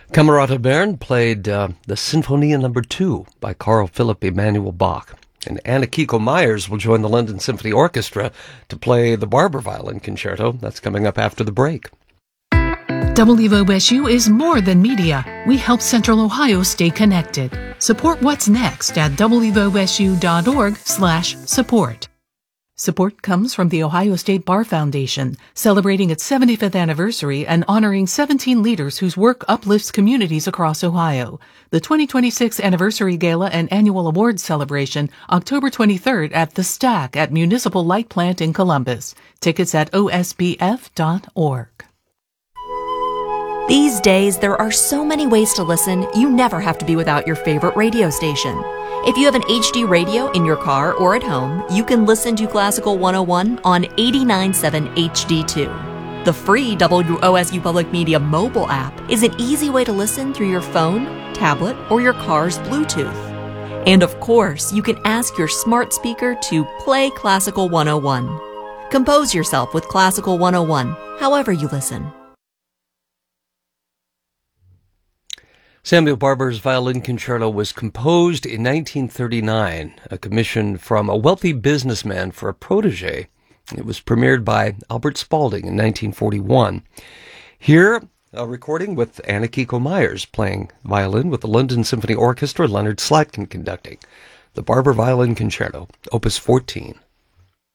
Camerata Bern played the Sinfonia No. 2 by Carl Philipp Emanuel Bach. And Anna Kiko Myers will join the London Symphony Orchestra to play the Barber Violin Concerto. That's coming up after the break. WOSU is more than media. We help Central Ohio stay connected. Support what's next at wosu.org/support. Support comes from the Ohio State Bar Foundation, celebrating its 75th anniversary and honoring 17 leaders whose work uplifts communities across Ohio. The 2026 Anniversary Gala and Annual Awards Celebration, October 23rd at The Stack at Municipal Light Plant in Columbus. Tickets at osbf.org. These days, there are so many ways to listen, you never have to be without your favorite radio station. If you have an HD radio in your car or at home, you can listen to Classical 101 on 89.7 HD2. The free WOSU Public Media mobile app is an easy way to listen through your phone, tablet, or your car's Bluetooth. And of course, you can ask your smart speaker to play Classical 101. Compose yourself with Classical 101, however you listen. Samuel Barber's Violin Concerto was composed in 1939, a commission from a wealthy businessman for a protege. It was premiered by Albert Spalding in 1941. Here, a recording with Anna Kiko Myers playing violin with the London Symphony Orchestra, Leonard Slatkin conducting. The Barber Violin Concerto, Opus 14.